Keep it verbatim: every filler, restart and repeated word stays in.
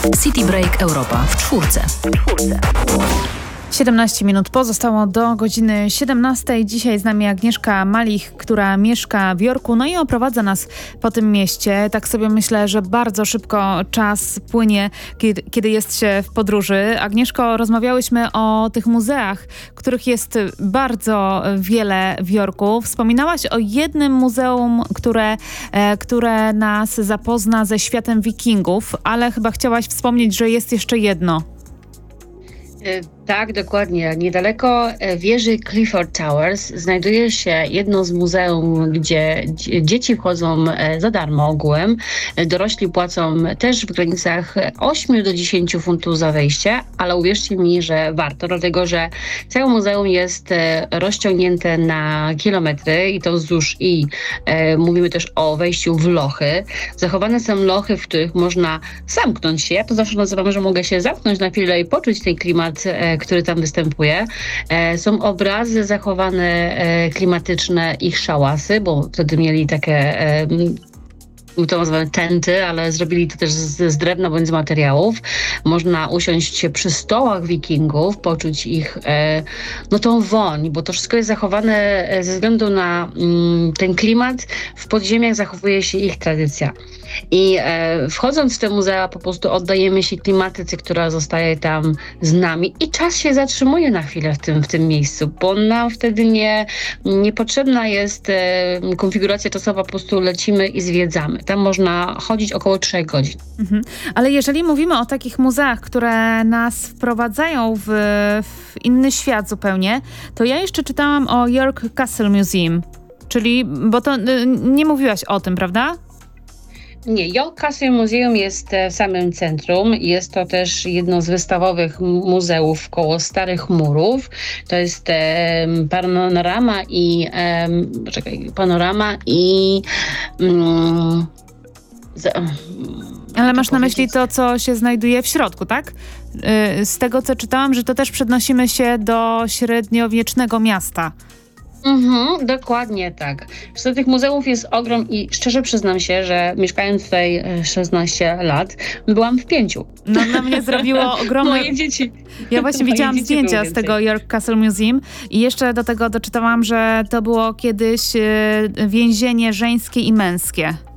City Break Europa w czwórce. czwórce. siedemnaście minut pozostało do godziny siedemnastej. Dzisiaj z nami Agnieszka Malich, która mieszka w Yorku, no i oprowadza nas po tym mieście. Tak sobie myślę, że bardzo szybko czas płynie, kiedy, kiedy jest się w podróży. Agnieszko, rozmawiałyśmy o tych muzeach, których jest bardzo wiele w Yorku. Wspominałaś o jednym muzeum, które, e, które nas zapozna ze światem wikingów, ale chyba chciałaś wspomnieć, że jest jeszcze jedno. Tak, dokładnie. Niedaleko wieży Clifford Towers znajduje się jedno z muzeum, gdzie dzieci wchodzą za darmo ogółem. Dorośli płacą też w granicach osiem do dziesięciu funtów za wejście, ale uwierzcie mi, że warto, dlatego że całe muzeum jest rozciągnięte na kilometry i to wzdłuż i e, mówimy też o wejściu w lochy. Zachowane są lochy, w których można zamknąć się. Ja to zawsze nazywam, że mogę się zamknąć na chwilę i poczuć ten klimat, e, który tam występuje. E, są obrazy zachowane e, klimatyczne, ich szałasy, bo wtedy mieli takie e, to nazywamy tenty, ale zrobili to też z, z drewna bądź z materiałów. Można usiąść się przy stołach wikingów, poczuć ich, e, no tą woń, bo to wszystko jest zachowane ze względu na mm, ten klimat. W podziemiach zachowuje się ich tradycja. I e, wchodząc w te muzea po prostu oddajemy się klimatyce, która zostaje tam z nami i czas się zatrzymuje na chwilę w tym, w tym miejscu, bo nam wtedy nie, niepotrzebna jest e, konfiguracja czasowa, po prostu lecimy i zwiedzamy. Tam można chodzić około trzech godzin. Mhm. Ale jeżeli mówimy o takich muzeach, które nas wprowadzają w, w inny świat zupełnie, to ja jeszcze czytałam o York Castle Museum, czyli, bo to y, nie mówiłaś o tym, prawda? Nie, York Castle Museum jest w samym centrum. Jest to też jedno z wystawowych muzeów koło Starych Murów. To jest e, panorama i e, czekaj, panorama i mm, z, Ale masz na myśli to, co się znajduje w środku, tak? Yy, z tego, co czytałam, że to też przenosimy się do średniowiecznego miasta. Mhm, dokładnie tak. Zresztą tych muzeów jest ogrom i szczerze przyznam się, że mieszkając tutaj szesnaście lat, byłam w pięciu. No na mnie zrobiło ogromne... Moje dzieci. Ja właśnie Moje widziałam zdjęcia z tego York Castle Museum i jeszcze do tego doczytałam, że to było kiedyś więzienie żeńskie i męskie.